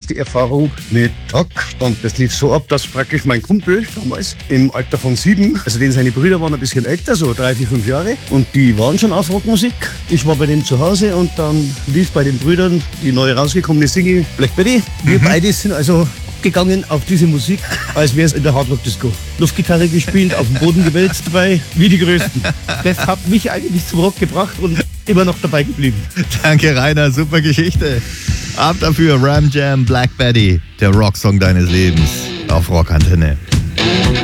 erste Erfahrung mit Rock. Und das lief so ab, dass praktisch mein Kumpel damals im Alter von 7, also den seine Brüder waren ein bisschen älter, so 3, 4, 5 Jahre. Und die waren schon auf Rockmusik. Ich war bei denen zu Hause und dann lief bei den Brüdern die neu rausgekommene Single Black Betty. Wir beide sind also gegangen auf diese Musik, als wäre es in der Hardrock-Disco. Luftgitarre gespielt, auf dem Boden gewälzt dabei, wie die Größten. Das hat mich eigentlich zum Rock gebracht und immer noch dabei geblieben. Danke, Rainer, super Geschichte. Ab dafür Ram Jam Black Betty, der Rocksong deines Lebens auf Rockantenne.